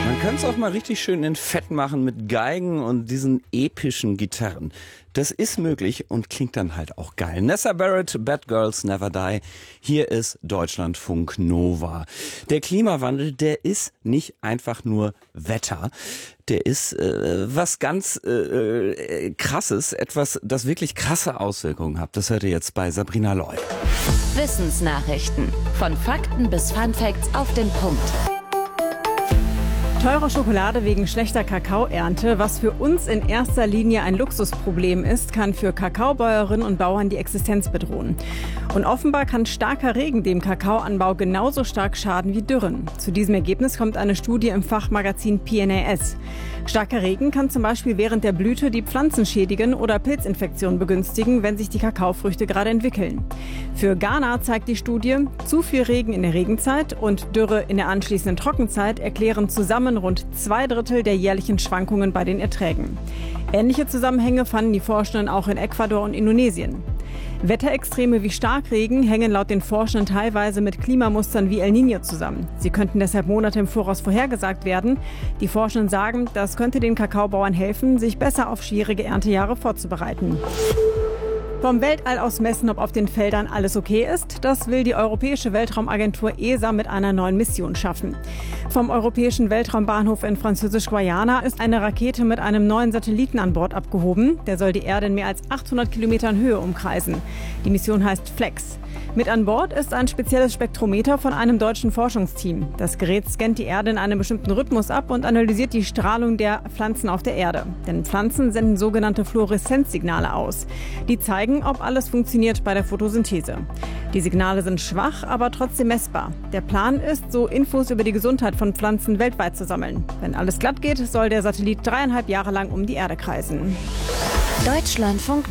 Man kann es auch mal richtig schön in Fett machen mit Geigen und diesen epischen Gitarren. Das ist möglich und klingt dann halt auch geil. Nessa Barrett, Bad Girls Never Die. Hier ist Deutschlandfunk Nova. Der Klimawandel, der ist nicht einfach nur Wetter. Der ist was ganz Krasses, etwas, das wirklich krasse Auswirkungen hat. Das hört ihr jetzt bei Sabrina Loy. Wissensnachrichten. Von Fakten bis Funfacts auf den Punkt. Teure Schokolade wegen schlechter Kakaoernte, was für uns in erster Linie ein Luxusproblem ist, kann für Kakaobäuerinnen und Bauern die Existenz bedrohen. Und offenbar kann starker Regen dem Kakaoanbau genauso stark schaden wie Dürren. Zu diesem Ergebnis kommt eine Studie im Fachmagazin PNAS. Starker Regen kann zum Beispiel während der Blüte die Pflanzen schädigen oder Pilzinfektionen begünstigen, wenn sich die Kakaofrüchte gerade entwickeln. Für Ghana zeigt die Studie, zu viel Regen in der Regenzeit und Dürre in der anschließenden Trockenzeit erklären zusammen rund 2/3 der jährlichen Schwankungen bei den Erträgen. Ähnliche Zusammenhänge fanden die Forschenden auch in Ecuador und Indonesien. Wetterextreme wie Starkregen hängen laut den Forschenden teilweise mit Klimamustern wie El Niño zusammen. Sie könnten deshalb Monate im Voraus vorhergesagt werden. Die Forschenden sagen, das könnte den Kakaobauern helfen, sich besser auf schwierige Erntejahre vorzubereiten. Vom Weltall aus messen, ob auf den Feldern alles okay ist, das will die Europäische Weltraumagentur ESA mit einer neuen Mission schaffen. Vom Europäischen Weltraumbahnhof in Französisch-Guayana ist eine Rakete mit einem neuen Satelliten an Bord abgehoben. Der soll die Erde in mehr als 800 Kilometern Höhe umkreisen. Die Mission heißt FLEX. Mit an Bord ist ein spezielles Spektrometer von einem deutschen Forschungsteam. Das Gerät scannt die Erde in einem bestimmten Rhythmus ab und analysiert die Strahlung der Pflanzen auf der Erde. Denn Pflanzen senden sogenannte Fluoreszenzsignale aus. Die zeigen, ob alles funktioniert bei der Photosynthese. Die Signale sind schwach, aber trotzdem messbar. Der Plan ist, so Infos über die Gesundheit von Pflanzen weltweit zu sammeln. Wenn alles glatt geht, soll der Satellit 3,5 Jahre lang um die Erde kreisen. Deutschlandfunk